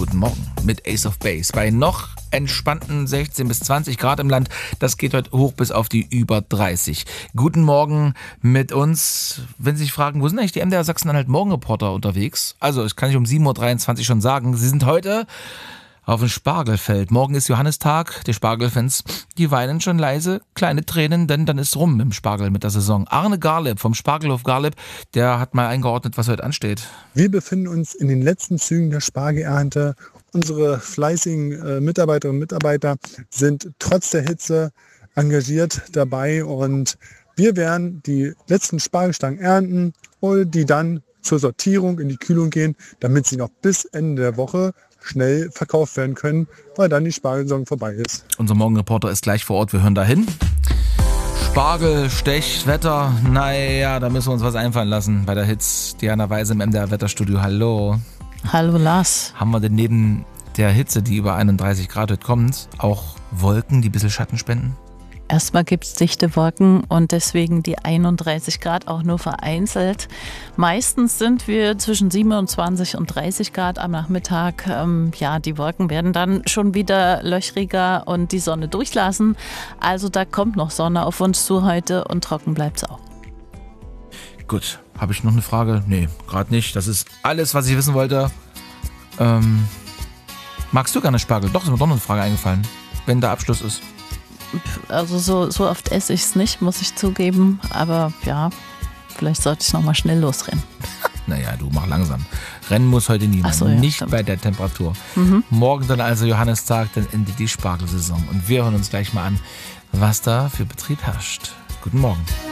guten Morgen mit Ace of Base. Bei noch entspannten 16 bis 20 Grad im Land, das geht heute hoch bis auf die über 30. Guten Morgen mit uns. Wenn Sie sich fragen, wo sind eigentlich die MDR Sachsen-Anhalt Morgenreporter unterwegs? Also, das kann ich um 7.23 Uhr schon sagen. Sie sind heute auf dem Spargelfeld. Morgen ist Johannistag. Die Spargelfans, die weinen schon leise kleine Tränen, denn dann ist rum mit dem Spargel mit der Saison. Arne Garleb vom Spargelhof Garleb, der hat mal eingeordnet, was heute ansteht. Wir befinden uns in den letzten Zügen der Spargelernte. Unsere fleißigen Mitarbeiterinnen und Mitarbeiter sind trotz der Hitze engagiert dabei und wir werden die letzten Spargelstangen ernten und die dann zur Sortierung in die Kühlung gehen, damit sie noch bis Ende der Woche schnell verkauft werden können, weil dann die Spargelsaison vorbei ist. Unser Morgenreporter ist gleich vor Ort, wir hören dahin. Spargel, Stech, Wetter, naja, da müssen wir uns was einfallen lassen bei der Hitze. Diana Weise im MDR Wetterstudio, hallo. Hallo Lars. Haben wir denn neben der Hitze, die über 31 Grad heute kommt, auch Wolken, die ein bisschen Schatten spenden? Erstmal gibt es dichte Wolken und deswegen die 31 Grad auch nur vereinzelt. Meistens sind wir zwischen 27 und 30 Grad am Nachmittag. Die Wolken werden dann schon wieder löchriger und die Sonne durchlassen. Also da kommt noch Sonne auf uns zu heute und trocken bleibt es auch. Gut, habe ich noch eine Frage? Nee, gerade nicht. Das ist alles, was ich wissen wollte. Magst du gerne Spargel? Doch, ist mir doch noch eine Frage eingefallen, wenn der Abschluss ist. Also so oft esse ich es nicht, muss ich zugeben. Aber ja, vielleicht sollte ich nochmal schnell losrennen. Naja, du mach langsam. Rennen muss heute niemand, So, ja, nicht stimmt. bei der Temperatur. Morgen dann also Johannistag, dann endet die Spargelsaison. Und wir hören uns gleich mal an, was da für Betrieb herrscht. Guten Morgen.